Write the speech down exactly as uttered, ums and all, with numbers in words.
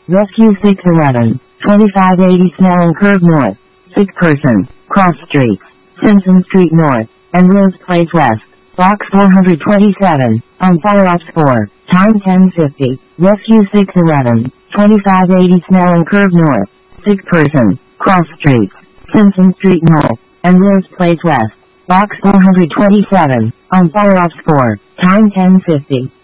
Rescue six eleven, twenty-five eighty Snellen Curve North. Sick person, cross streets, Simpson Street North, and Rose Place West. Box four twenty-seven, on Fire Ops four, time ten fifty. Rescue six eleven, twenty-five eighty Snellen Curve North. Sick person, cross streets, Simpson Street North, and Rose Place West. Box four twenty-seven, on Fire Ops four, time ten fifty.